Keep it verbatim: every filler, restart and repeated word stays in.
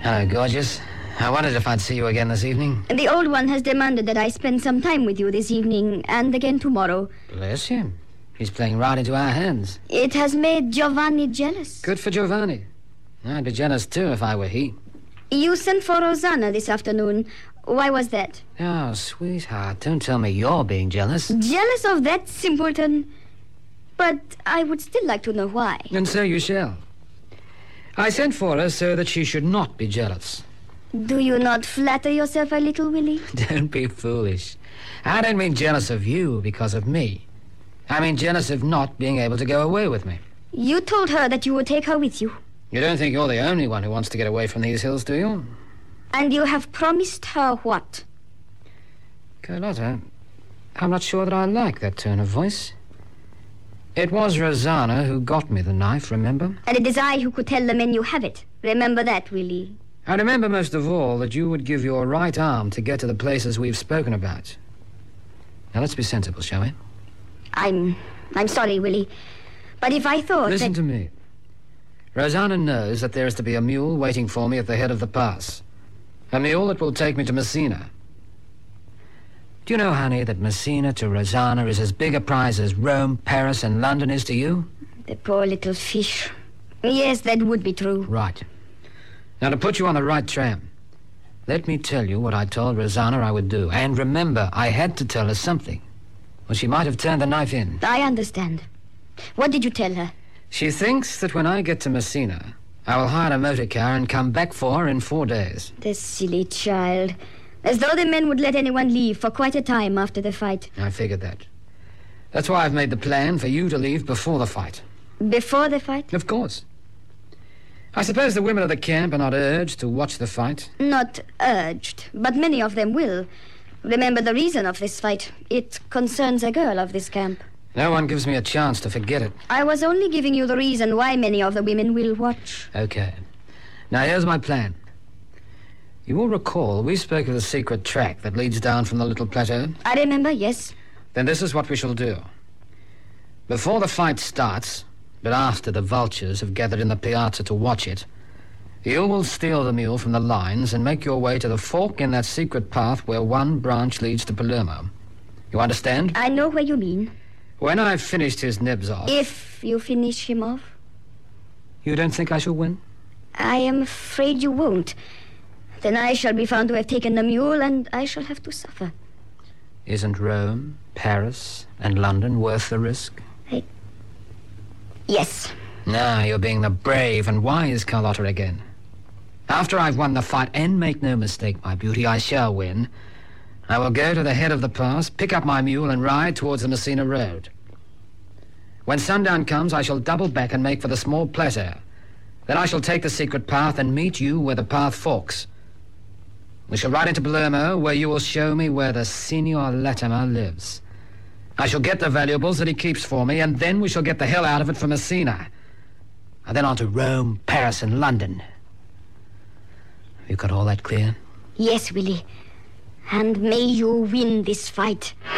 Hello, gorgeous. I wondered if I'd see you again this evening. The Old One has demanded that I spend some time with you this evening and again tomorrow. Bless him. He's playing right into our hands. It has made Giovanni jealous. Good for Giovanni. I'd be jealous, too, if I were he. You sent for Rosanna this afternoon. Why was that? Oh, sweetheart, don't tell me you're being jealous. Jealous of that simpleton? But I would still like to know why. And so you shall. I sent for her so that she should not be jealous. Do you not flatter yourself a little, Willie? Don't be foolish. I don't mean jealous of you because of me. I mean jealous of not being able to go away with me. You told her that you would take her with you. You don't think you're the only one who wants to get away from these hills, do you? And you have promised her what? Carlotta, I'm not sure that I like that tone of voice. It was Rosanna who got me the knife, remember? And it is I who could tell the men you have it. Remember that, Willie. I remember most of all that you would give your right arm to get to the places we've spoken about. Now, let's be sensible, shall we? I'm... I'm sorry, Willie. But if I thought Listen that... to me. Rosanna knows that there is to be a mule waiting for me at the head of the pass. A mule that will take me to Messina. Do you know, honey, that Messina to Rosanna is as big a prize as Rome, Paris, and London is to you? The poor little fish. Yes, that would be true. Right. Now, to put you on the right tram, let me tell you what I told Rosanna I would do. And remember, I had to tell her something, or she might have turned the knife in. I understand. What did you tell her? She thinks that when I get to Messina, I will hire a motor car and come back for her in four days. The silly child. As though the men would let anyone leave for quite a time after the fight. I figured that. That's why I've made the plan for you to leave before the fight. Before the fight? Of course. I suppose the women of the camp are not urged to watch the fight. Not urged, but many of them will. Remember the reason of this fight. It concerns a girl of this camp. No one gives me a chance to forget it. I was only giving you the reason why many of the women will watch. Okay. Now, here's my plan. You will recall we spoke of the secret track that leads down from the little plateau. I remember, yes. Then this is what we shall do. Before the fight starts, but after the vultures have gathered in the piazza to watch it, you will steal the mule from the lines and make your way to the fork in that secret path where one branch leads to Palermo. You understand? I know where you mean. When I've finished his nibs off... If you finish him off? You don't think I shall win? I am afraid you won't. Then I shall be found to have taken the mule, and I shall have to suffer. Isn't Rome, Paris, and London worth the risk? I... Yes. Now you're being the brave and wise Carlotta again. After I've won the fight, and make no mistake, my beauty, I shall win, I will go to the head of the pass, pick up my mule, and ride towards the Messina road. When sundown comes, I shall double back and make for the small plateau. Then I shall take the secret path and meet you where the path forks. We shall ride into Palermo, where you will show me where the Signor Latimer lives. I shall get the valuables that he keeps for me, and then we shall get the hell out of it from Messina. And then on to Rome, Paris, and London. Have you got all that clear? Yes, Willie. And may you win this fight.